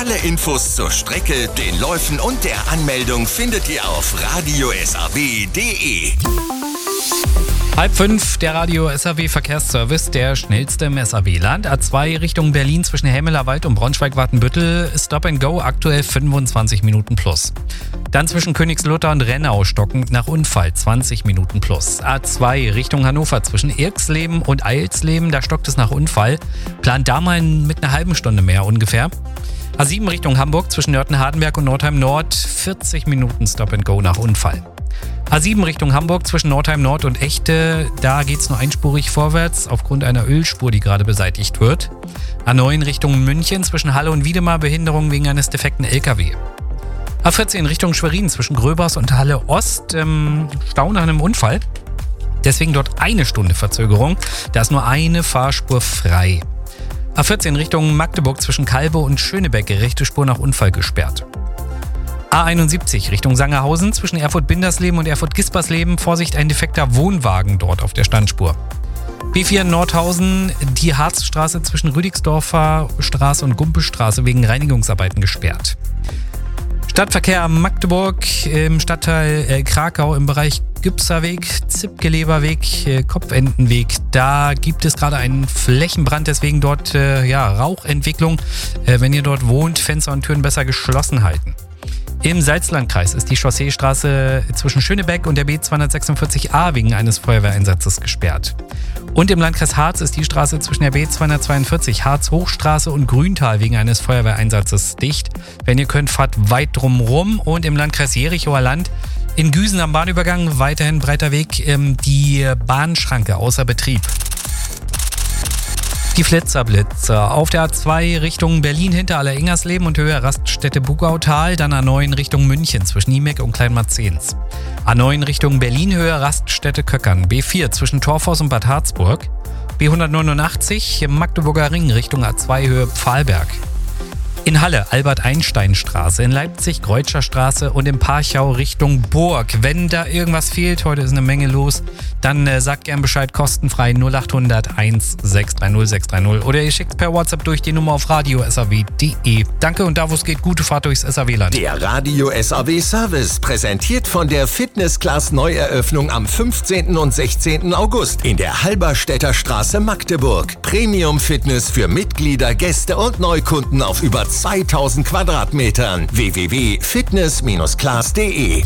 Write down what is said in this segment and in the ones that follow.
Alle Infos zur Strecke, den Läufen und der Anmeldung findet ihr auf radiosaw.de. 4:30, der Radio SAW Verkehrsservice, der schnellste im SAW-Land. A2 Richtung Berlin zwischen Helmelerwald und Braunschweig-Wartenbüttel. Stop and Go, aktuell 25 Minuten plus. Dann zwischen Königslutter und Rennau stockend nach Unfall, 20 Minuten plus. A2 Richtung Hannover zwischen Irksleben und Eilsleben, da stockt es nach Unfall. Plant da mal mit einer halben Stunde mehr ungefähr. A7 Richtung Hamburg zwischen Nörten-Hardenberg und Nordheim Nord, 40 Minuten Stop and Go nach Unfall. A7 Richtung Hamburg zwischen Nordheim Nord und Echte, da geht's nur einspurig vorwärts aufgrund einer Ölspur, die gerade beseitigt wird. A9 Richtung München zwischen Halle und Wiedemar, Behinderung wegen eines defekten LKW. A14 Richtung Schwerin zwischen Gröbers und Halle Ost, Stau nach einem Unfall. Deswegen dort eine Stunde Verzögerung, da ist nur eine Fahrspur frei. A14 Richtung Magdeburg zwischen Kalbe und Schönebeck, rechte Spur nach Unfall gesperrt. A71 Richtung Sangerhausen zwischen Erfurt-Bindersleben und Erfurt-Gispersleben. Vorsicht, ein defekter Wohnwagen dort auf der Standspur. B4 Nordhausen, die Harzstraße zwischen Rüdigsdorfer Straße und Gumpelstraße wegen Reinigungsarbeiten gesperrt. Stadtverkehr Magdeburg im Stadtteil Krakau im Bereich Gübserweg, Zipgeleberweg, Kopfentenweg. Da gibt es gerade einen Flächenbrand, deswegen dort Rauchentwicklung. Wenn ihr dort wohnt, Fenster und Türen besser geschlossen halten. Im Salzlandkreis ist die Chausseestraße zwischen Schönebeck und der B246a wegen eines Feuerwehreinsatzes gesperrt. Und im Landkreis Harz ist die Straße zwischen der B242 Harz-Hochstraße und Grüntal wegen eines Feuerwehreinsatzes dicht. Wenn ihr könnt, fahrt weit drumrum. Und im Landkreis Jerichoer Land in Güsen am Bahnübergang weiterhin breiter Weg, die Bahnschranke außer Betrieb. Die Flitzerblitzer. Auf der A2 Richtung Berlin hinter Aller-Ingersleben und Höhe Raststätte Bugautal, dann A9 Richtung München zwischen Niemek und Kleinmarzens. A9 Richtung Berlin Höhe Raststätte Köckern. B4 zwischen Torfhaus und Bad Harzburg. B189 Magdeburger Ring Richtung A2 Höhe Pfahlberg. In Halle Albert-Einstein-Straße, in Leipzig Greutscher Straße und in Parchau Richtung Burg. Wenn da irgendwas fehlt, heute ist eine Menge los, dann sagt gern Bescheid, kostenfrei 0800 1630 630 oder ihr schickt per WhatsApp durch die Nummer auf radiosaw.de. Danke und da wo es geht, gute Fahrt durchs SAW-Land. Der Radio SAW Service, präsentiert von der Fitness-Class Neueröffnung am 15. und 16. August in der Halberstädter Straße Magdeburg. Premium-Fitness für Mitglieder, Gäste und Neukunden auf über 2000 Quadratmetern. www.fitness-class.de.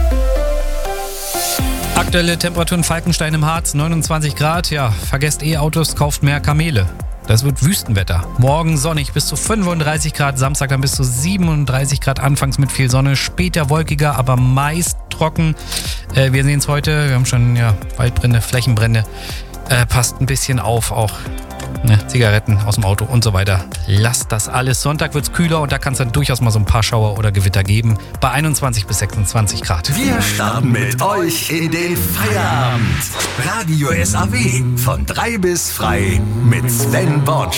Aktuelle Temperaturen Falkenstein im Harz, 29 Grad. Ja, vergesst E-Autos, kauft mehr Kamele. Das wird Wüstenwetter. Morgen sonnig bis zu 35 Grad, Samstag dann bis zu 37 Grad, anfangs mit viel Sonne, später wolkiger, aber meist trocken. Wir sehen es heute, wir haben schon Waldbrände, Flächenbrände. Passt ein bisschen auf auch. Zigaretten aus dem Auto und so weiter. Lasst das alles. Sonntag wird es kühler und da kann es dann durchaus mal so ein paar Schauer oder Gewitter geben. Bei 21 bis 26 Grad. Wir starten mit euch in den Feierabend. Radio SAW von 3 bis frei mit Sven Born.